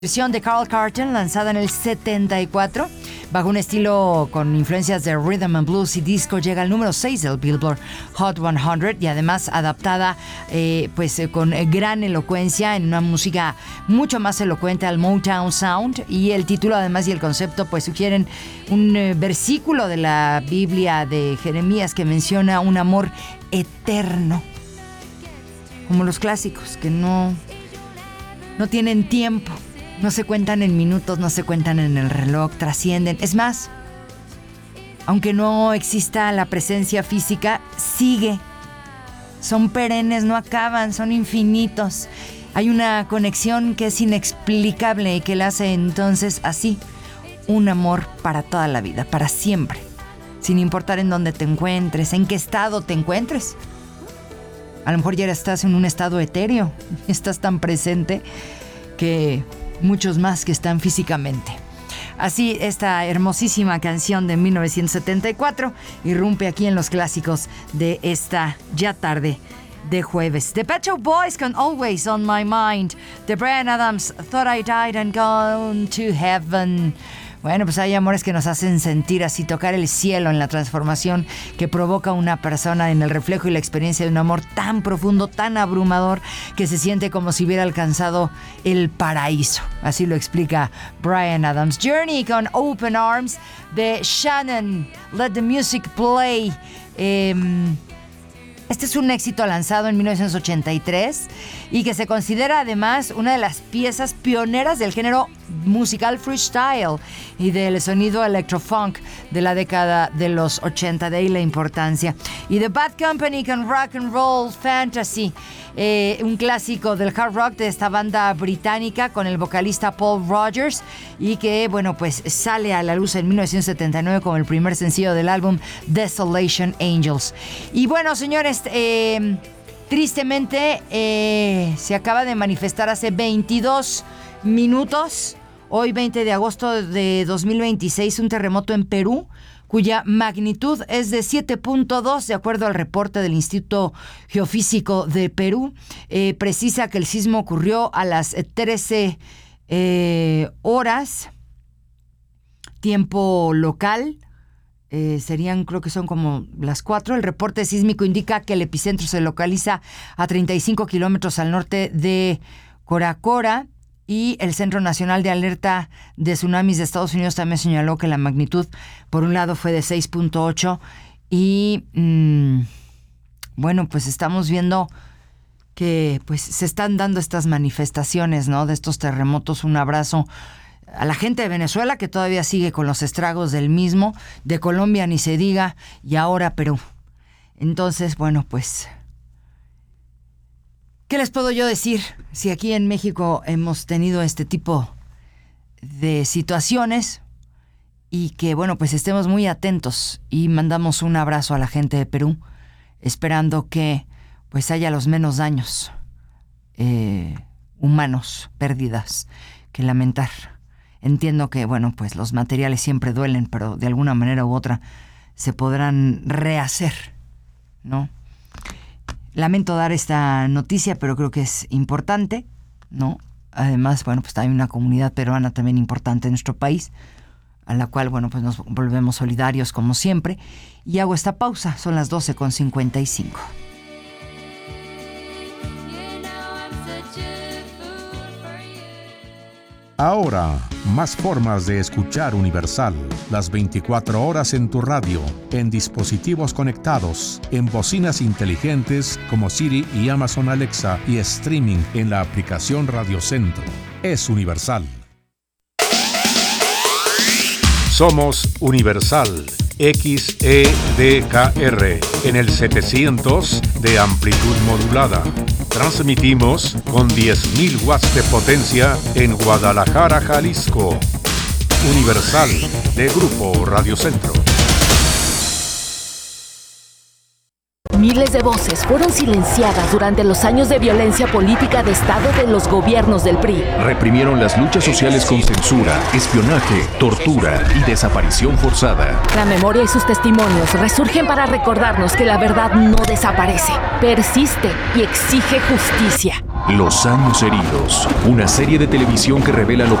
Versión de Carl Carlton, lanzada en el 74, bajo un estilo con influencias de rhythm and blues y disco, llega al número 6 del Billboard Hot 100 y además adaptada con gran elocuencia en una música mucho más elocuente al Motown Sound, y el título además y el concepto pues sugieren un versículo de la Biblia de Jeremías que menciona un amor eterno, como los clásicos que no tienen tiempo. No se cuentan en minutos, no se cuentan en el reloj, trascienden. Es más, aunque no exista la presencia física, sigue. Son perennes, no acaban, son infinitos. Hay una conexión que es inexplicable y que le hace entonces así un amor para toda la vida, para siempre. Sin importar en dónde te encuentres, en qué estado te encuentres. A lo mejor ya estás en un estado etéreo, estás tan presente que muchos más que están físicamente. Así, esta hermosísima canción de 1974 irrumpe aquí en los clásicos de esta ya tarde de jueves. The Pet Shop Boys con Always on My Mind. The Bryan Adams, Thought I Died and Gone to Heaven. Bueno, pues hay amores que nos hacen sentir así, tocar el cielo en la transformación que provoca una persona en el reflejo y la experiencia de un amor tan profundo, tan abrumador, que se siente como si hubiera alcanzado el paraíso. Así lo explica Bryan Adams. Journey con Open Arms de Shannon. Let the Music Play. Este es un éxito lanzado en 1983 y que se considera además una de las piezas pioneras del género musical freestyle y del sonido electrofunk de la década de los 80, de ahí la importancia. Y The Bad Company con Rock and Roll Fantasy, un clásico del hard rock de esta banda británica con el vocalista Paul Rogers, y que bueno pues sale a la luz en 1979 como el primer sencillo del álbum Desolation Angels. Y bueno, señores, tristemente se acaba de manifestar hace 22 minutos, hoy 20 de agosto de 2026, un terremoto en Perú cuya magnitud es de 7.2, de acuerdo al reporte del Instituto Geofísico de Perú. Precisa que el sismo ocurrió a las 13 horas, tiempo local. Serían, creo que son como las 4. El reporte sísmico indica que el epicentro se localiza a 35 kilómetros al norte de Coracora, y el Centro Nacional de Alerta de Tsunamis de Estados Unidos también señaló que la magnitud, por un lado, fue de 6.8 y bueno, pues estamos viendo que pues se están dando estas manifestaciones, ¿no?, de estos terremotos. Un abrazo a la gente de Venezuela, que todavía sigue con los estragos del mismo, de Colombia ni se diga, y ahora Perú. Entonces, bueno, pues, ¿qué les puedo yo decir? Si aquí en México hemos tenido este tipo de situaciones, y que, bueno, pues estemos muy atentos, y mandamos un abrazo a la gente de Perú, esperando que pues haya los menos daños humanos, pérdidas que lamentar. Entiendo que, bueno, pues los materiales siempre duelen, pero de alguna manera u otra se podrán rehacer, ¿no? Lamento dar esta noticia, pero creo que es importante, ¿no? Además, bueno, pues hay una comunidad peruana también importante en nuestro país, a la cual, bueno, pues nos volvemos solidarios como siempre. Y hago esta pausa, son las 12:55. Ahora, más formas de escuchar Universal. Las 24 horas en tu radio, en dispositivos conectados, en bocinas inteligentes como Siri y Amazon Alexa, y streaming en la aplicación Radio Centro. Es Universal. Somos Universal XEDKR en el 700 de amplitud modulada. Transmitimos con 10.000 watts de potencia en Guadalajara, Jalisco. Universal, de Grupo Radio Centro. Miles de voces fueron silenciadas durante los años de violencia política de Estado de los gobiernos del PRI. Reprimieron las luchas sociales con censura, espionaje, tortura y desaparición forzada. La memoria y sus testimonios resurgen para recordarnos que la verdad no desaparece, persiste y exige justicia. Los años heridos, una serie de televisión que revela lo